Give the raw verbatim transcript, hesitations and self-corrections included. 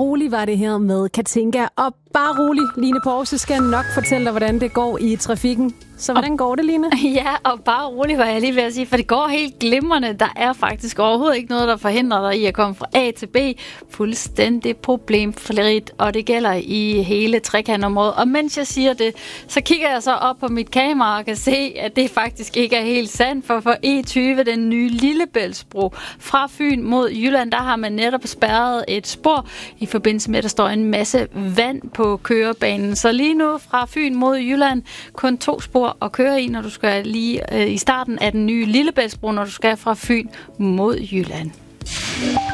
rolig var det her med Katinka. Og bare rolig, Line Poulsen skal nok fortælle dig, hvordan det går i trafikken. Så hvordan går det, Line? Ja, og bare rolig var jeg lige ved at sige, for det går helt glimrende. Der er faktisk overhovedet ikke noget, der forhindrer dig i at komme fra A til B. Fuldstændig problemfrit, og det gælder i hele trekantområdet. Og mens jeg siger det, så kigger jeg så op på mit kamera og kan se, at det faktisk ikke er helt sandt. For for E tyve, den nye Lillebæltsbro fra Fyn mod Jylland, der har man netop spærret et spor i forbindelse med, at der står en masse vand på kørebanen. Så lige nu fra Fyn mod Jylland, kun to spor at køre i, når du skal lige øh, i starten af den nye Lillebæltsbro, når du skal fra Fyn mod Jylland.